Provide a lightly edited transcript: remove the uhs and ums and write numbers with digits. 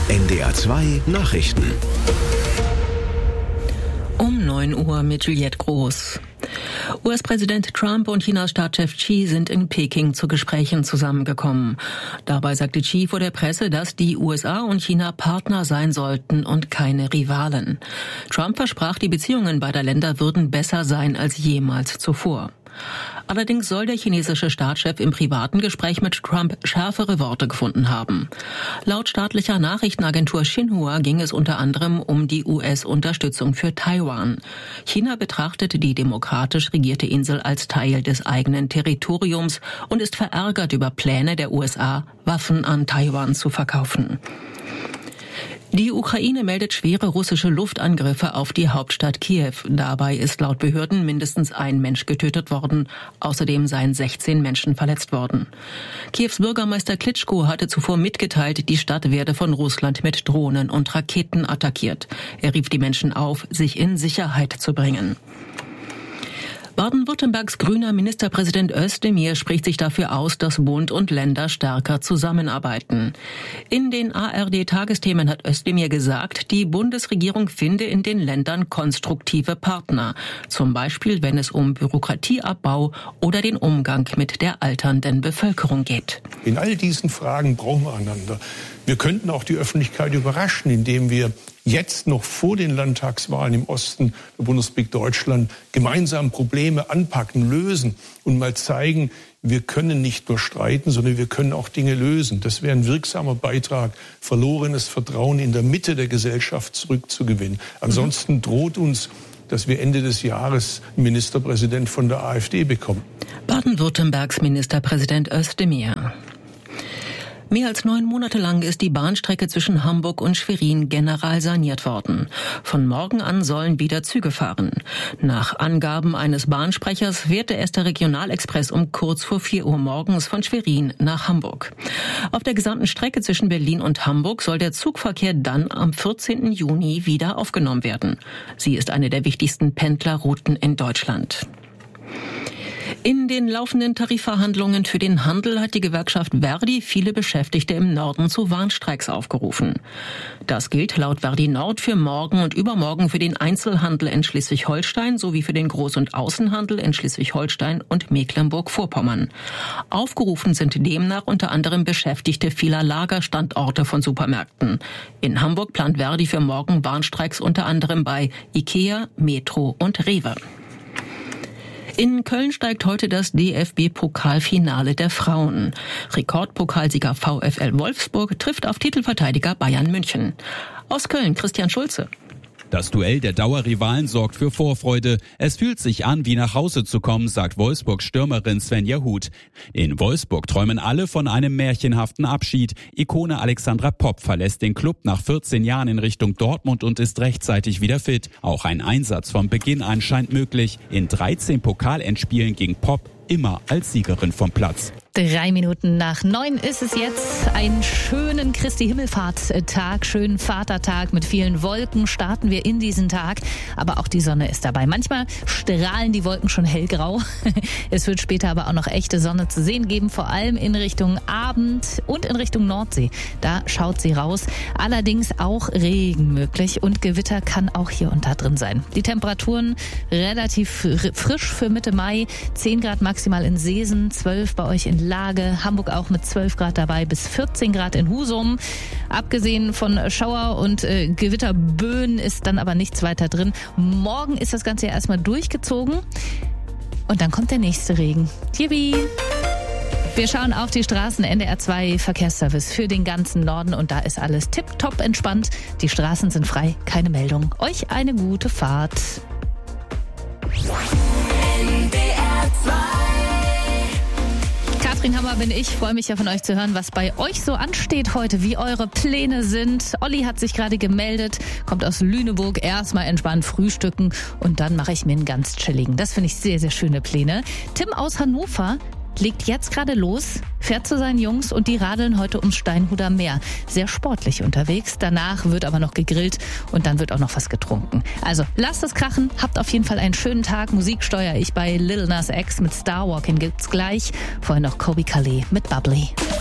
NDR 2 Nachrichten. Um 9 Uhr mit Juliette Groß. US-Präsident Trump und Chinas Staatschef Xi sind in Peking zu Gesprächen zusammengekommen. Dabei sagte Xi vor der Presse, dass die USA und China Partner sein sollten und keine Rivalen. Trump versprach, die Beziehungen beider Länder würden besser sein als jemals zuvor. Allerdings soll der chinesische Staatschef im privaten Gespräch mit Trump schärfere Worte gefunden haben. Laut staatlicher Nachrichtenagentur Xinhua ging es unter anderem um die US-Unterstützung für Taiwan. China betrachtet die demokratisch regierte Insel als Teil des eigenen Territoriums und ist verärgert über Pläne der USA, Waffen an Taiwan zu verkaufen. Die Ukraine meldet schwere russische Luftangriffe auf die Hauptstadt Kiew. Dabei ist laut Behörden mindestens ein Mensch getötet worden. Außerdem seien 16 Menschen verletzt worden. Kiews Bürgermeister Klitschko hatte zuvor mitgeteilt, die Stadt werde von Russland mit Drohnen und Raketen attackiert. Er rief die Menschen auf, sich in Sicherheit zu bringen. Baden-Württembergs grüner Ministerpräsident Özdemir spricht sich dafür aus, dass Bund und Länder stärker zusammenarbeiten. In den ARD-Tagesthemen hat Özdemir gesagt, die Bundesregierung finde in den Ländern konstruktive Partner. Zum Beispiel, wenn es um Bürokratieabbau oder den Umgang mit der alternden Bevölkerung geht. In all diesen Fragen brauchen wir einander. Wir könnten auch die Öffentlichkeit überraschen, indem wir jetzt noch vor den Landtagswahlen im Osten der Bundesrepublik Deutschland gemeinsam Probleme anpacken, lösen und mal zeigen, wir können nicht nur streiten, sondern wir können auch Dinge lösen. Das wäre ein wirksamer Beitrag, verlorenes Vertrauen in der Mitte der Gesellschaft zurückzugewinnen. Ansonsten droht uns, dass wir Ende des Jahres einen Ministerpräsident von der AfD bekommen. Baden-Württembergs Ministerpräsident Özdemir. Mehr als 9 Monate lang ist die Bahnstrecke zwischen Hamburg und Schwerin generalsaniert worden. Von morgen an sollen wieder Züge fahren. Nach Angaben eines Bahnsprechers fährt der erste Regionalexpress um kurz vor 4 Uhr morgens von Schwerin nach Hamburg. Auf der gesamten Strecke zwischen Berlin und Hamburg soll der Zugverkehr dann am 14. Juni wieder aufgenommen werden. Sie ist eine der wichtigsten Pendlerrouten in Deutschland. In den laufenden Tarifverhandlungen für den Handel hat die Gewerkschaft Verdi viele Beschäftigte im Norden zu Warnstreiks aufgerufen. Das gilt laut Verdi Nord für morgen und übermorgen für den Einzelhandel in Schleswig-Holstein sowie für den Groß- und Außenhandel in Schleswig-Holstein und Mecklenburg-Vorpommern. Aufgerufen sind demnach unter anderem Beschäftigte vieler Lagerstandorte von Supermärkten. In Hamburg plant Verdi für morgen Warnstreiks unter anderem bei IKEA, Metro und Rewe. In Köln steigt heute das DFB-Pokalfinale der Frauen. Rekordpokalsieger VfL Wolfsburg trifft auf Titelverteidiger Bayern München. Aus Köln Christian Schulze. Das Duell der Dauerrivalen sorgt für Vorfreude. Es fühlt sich an, wie nach Hause zu kommen, sagt Wolfsburgs Stürmerin Svenja Huth. In Wolfsburg träumen alle von einem märchenhaften Abschied. Ikone Alexandra Popp verlässt den Club nach 14 Jahren in Richtung Dortmund und ist rechtzeitig wieder fit. Auch ein Einsatz von Beginn an scheint möglich. In 13 Pokalendspielen ging Popp immer als Siegerin vom Platz. 3 Minuten nach 9 ist es jetzt. Einen schönen Christi-Himmelfahrt-Tag, schönen Vatertag mit vielen Wolken starten wir in diesen Tag. Aber auch die Sonne ist dabei. Manchmal strahlen die Wolken schon hellgrau. Es wird später aber auch noch echte Sonne zu sehen geben, vor allem in Richtung Abend und in Richtung Nordsee. Da schaut sie raus. Allerdings auch Regen möglich und Gewitter kann auch hier und da drin sein. Die Temperaturen relativ frisch für Mitte Mai. 10 Grad maximal in Seesen, 12 bei euch in Lage, Hamburg auch mit 12 Grad dabei, bis 14 Grad in Husum. Abgesehen von Schauer- und Gewitterböen ist dann aber nichts weiter drin. Morgen ist das Ganze ja erstmal durchgezogen und dann kommt der nächste Regen. Yippie! Wir schauen auf die Straßen, NDR 2 Verkehrsservice für den ganzen Norden und da ist alles tipptopp entspannt. Die Straßen sind frei, keine Meldung. Euch eine gute Fahrt. Katrin Hammer bin ich, freue mich ja von euch zu hören, was bei euch so ansteht heute, wie eure Pläne sind. Olli hat sich gerade gemeldet, kommt aus Lüneburg, erstmal entspannt frühstücken und dann mache ich mir einen ganz chilligen. Das finde ich sehr, sehr schöne Pläne. Tim aus Hannover legt jetzt gerade los, fährt zu seinen Jungs und die radeln heute ums Steinhuder Meer. Sehr sportlich unterwegs, danach wird aber noch gegrillt und dann wird auch noch was getrunken. Also lasst es krachen, habt auf jeden Fall einen schönen Tag. Musik steuere ich bei Lil Nas X mit Starwalking gibt's gleich. Vorher noch Kobe Calais mit Bubbly.